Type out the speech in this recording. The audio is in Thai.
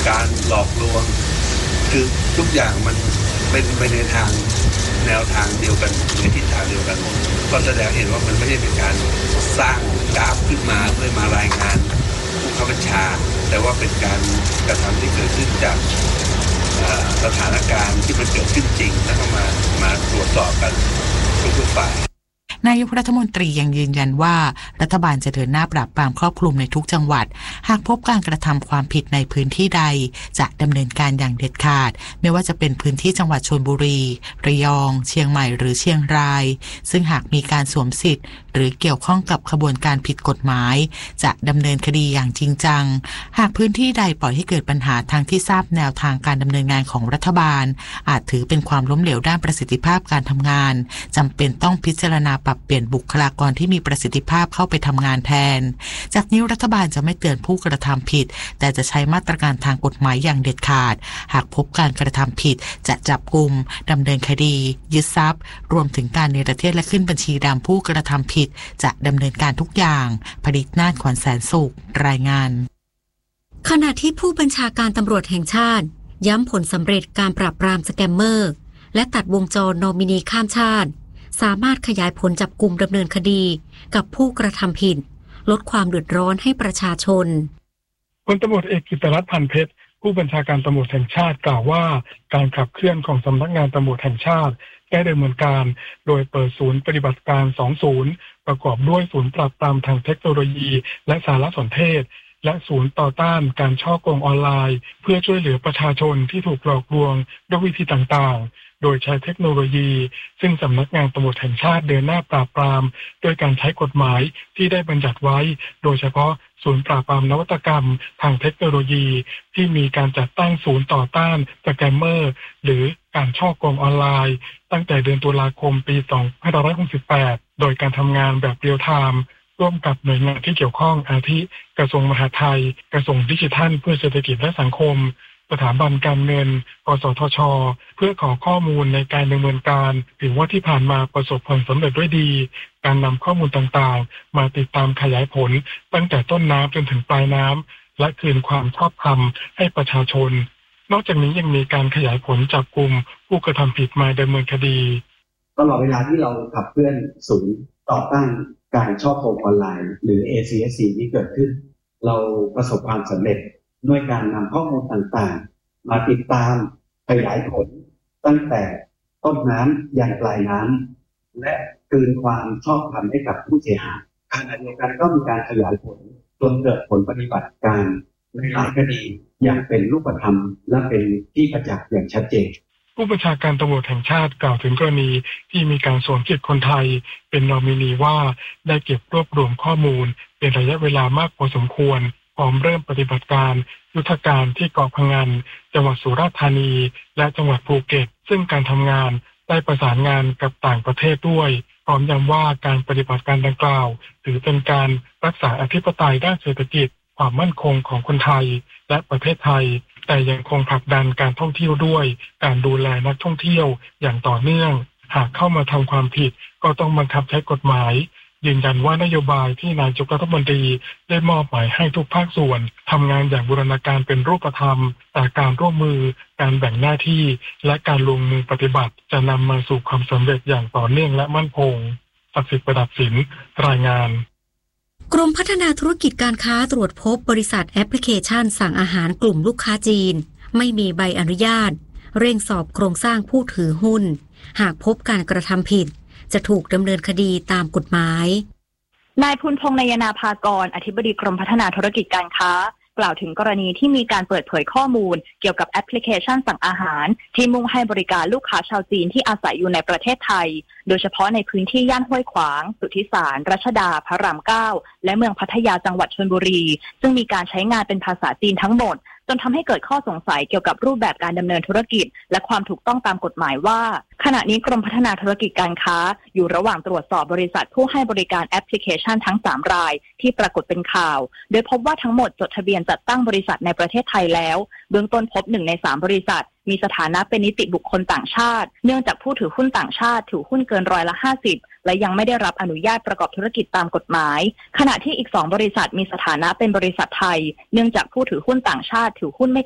การหลอกลวงคือทุกอย่างมันเป็นไปในทางแนวทางเดียวกันในทิศทางเดียวกันก็แสดงเห็นว่ามันไม่ได้เป็นการสร้างกราฟขึ้นมาเพื่อมารายงานผู้บังคับบัญชาแต่ว่าเป็นการกระทำที่เกิดขึ้นจากสถานการณ์ที่มันเกิดขึ้นจริงแล้วก็มาตรวจสอบกันทุกฝ่ายนายกรัฐมนตรียังยืนยันว่ารัฐบาลจะเดินหน้าปราบปรามครอบคลุมในทุกจังหวัดหากพบการกระทำความผิดในพื้นที่ใดจะดำเนินการอย่างเด็ดขาดไม่ว่าจะเป็นพื้นที่จังหวัดชลบุรีระยองเชียงใหม่หรือเชียงรายซึ่งหากมีการสวมสิทธิ์หรือเกี่ยวข้องกับขบวนการผิดกฎหมายจะดำเนินคดีอย่างจริงจังหากพื้นที่ใดปล่อยให้เกิดปัญหาทางที่ทราบแนวทางการดำเนินงานของรัฐบาลอาจถือเป็นความล้มเหลวด้านประสิทธิภาพการทำงานจำเป็นต้องพิจารณาปรับเปลี่ยนบุคลากรที่มีประสิทธิภาพเข้าไปทำงานแทนจากนี้รัฐบาลจะไม่เตือนผู้กระทำผิดแต่จะใช้มาตรการทางกฎหมายอย่างเด็ดขาดหากพบการกระทำผิดจะจับกุมดำเนินคดียึดทรัพย์รวมถึงการเนรเทศและขึ้นบัญชีดำผู้กระทำผิดจะดำเนินการทุกอย่างผลิตนาฏขวัญแสนสุขรายงานขณะที่ผู้บัญชาการตำรวจแห่งชาติย้ำผลสำเร็จการปราบปรามสแกมเมอร์และตัดวงจรนอมินีข้ามชาติสามารถขยายผลจับกุมดำเนินคดีกับผู้กระทำผิดลดความเดือดร้อนให้ประชาชนพลตำรวจเอกกิตติรัตน์ พันเพชรผู้บัญชาการตำรวจแห่งชาติกล่าวว่าการขับเคลื่อนของสำนักงานตำรวจแห่งชาติได้ดำเนินการโดยเปิดศูนย์ปฏิบัติการ2ศูนย์ประกอบด้วยศูนย์ปราบปรามทางเทคโนโลยีและสารสนเทศและศูนย์ต่อต้านการฉ้อโกงออนไลน์เพื่อช่วยเหลือประชาชนที่ถูกหลอกลวงด้วยวิธีต่างๆโดยใช้เทคโนโลยีซึ่งสำนักงานตำรวจแห่งชาติเดินหน้าปราบปรามโดยการใช้กฎหมายที่ได้บัญญัติไว้โดยเฉพาะศูนย์ปราบปรามนวัตกรรมทางเทคโนโลยีที่มีการจัดตั้งศูนย์ต่อต้านสแกมเมอร์หรือการฉ้อโกงออนไลน์ตั้งแต่เดือนตุลาคมปี2568โดยการทำงานแบบเรียลไทม์ร่วมกับหน่วยงานที่เกี่ยวข้องอาทิกระทรวงมหาดไทยกระทรวงดิจิทัลเพื่อเศรษฐกิจและสังคมสถาบันการเงินกสทช.เพื่อขอข้อมูลในการดำเนินการถึงว่าที่ผ่านมาประสบผลสำเร็จด้วยดีการนำข้อมูลต่างๆมาติดตามขยายผลตั้งแต่ต้นน้ำจนถึงปลายน้ำและคืนความชอบธรรมให้ประชาชนนอกจากนี้ยังมีการขยายผลจับกุมผู้กระทำผิดมาดำเนินคดีตลอดเวลาที่เราขับเคลื่อนศูนย์ต่อต้านการฉ้อโกงออนไลน์หรือ ACSC ที่เกิดขึ้นเราประสบความสำเร็จด้วยการนำข้อมูลต่างๆมาติดตามขยายผลตั้งแต่ต้นน้ำยันปลายน้ำและคืนความชอบธรรมให้กับผู้เสียหายขณะเดียวกันก็มีการขยายผลจนเกิดผลปฏิบัติการในหลายคดีอย่างเป็นรูปธรรมและเป็นที่ประจักษ์อย่างชัดเจนผู้บัญชาการตำรวจแห่งชาติกล่าวถึงกรณีที่มีการสวมสิทธิคนไทยเป็นนอมินีว่าได้เก็บรวบรวมข้อมูลเป็นระยะเวลามากพอสมควรพร้อมเริ่มปฏิบัติการยุทธการที่เกาะพะงันจังหวัดสุราษฎร์ธานีและจังหวัดภูเก็ตซึ่งการทำงานได้ประสานงานกับต่างประเทศด้วยพร้อมย้ำว่าการปฏิบัติการดังกล่าวถือเป็นการรักษาอธิปไตยด้านเศรษฐกิจความมั่นคงของคนไทยและประเทศไทยแต่ยังคงผลักดันการท่องเที่ยวด้วยการดูแลนักท่องเที่ยวอย่างต่อเนื่องหากเข้ามาทำความผิดก็ต้องบังคับใช้กฎหมายยืนยันว่านโยบายที่นายกรัฐมนตรีได้มอบหมายให้ทุกภาคส่วนทำงานอย่างบูรณาการเป็นรูปธรรมแต่การร่วมมือการแบ่งหน้าที่และการลงมือปฏิบัติจะนำมาสู่ความสำเร็จอย่างต่อเนื่องและมั่นคงศักดิ์สิทธิ์ประดับศิลป์รายงานกรมพัฒนาธุรกิจการค้าตรวจพบบริษัทแอปพลิเคชันสั่งอาหารกลุ่มลูกค้าจีนไม่มีใบอนุญาตเร่งสอบโครงสร้างผู้ถือหุ้นหากพบการกระทำผิดจะถูกดำเนินคดีตามกฎหมายนายพุนพงษ์นายนาภากรอธิบดีกรมพัฒนาธุรกิจการค้ากล่าวถึงกรณีที่มีการเปิดเผยข้อมูลเกี่ยวกับแอปพลิเคชันสั่งอาหารที่มุ่งให้บริการลูกค้าชาวจีนที่อาศัยอยู่ในประเทศไทยโดยเฉพาะในพื้นที่ย่านห้วยขวางสุทธิสารรัชดาพระราม9และเมืองพัทยาจังหวัดชลบุรีซึ่งมีการใช้งานเป็นภาษาจีนทั้งหมดจนทำให้เกิดข้อสงสัยเกี่ยวกับรูปแบบการดำเนินธุรกิจและความถูกต้องตามกฎหมายว่าขณะนี้กรมพัฒนาธุรกิจการค้าอยู่ระหว่างตรวจสอบบริษัทผู้ให้บริการแอปพลิเคชันทั้ง3รายที่ปรากฏเป็นข่าวโดยพบว่าทั้งหมดจดทะเบียนจัดตั้งบริษัทในประเทศไทยแล้วเบื้องต้นพบ1ใน3บริษัทมีสถานะเป็นนิติบุคคลต่างชาติเนื่องจากผู้ถือหุ้นต่างชาติถือหุ้นเกิน50%และยังไม่ได้รับอนุญาตประกอบธุรกิจตามกฎหมายขณะที่อีก2บริษัทมีสถานะเป็นบริษัทไทยเนื่องจากผู้ถือหุ้นต่างชาติถือหุ้นไม่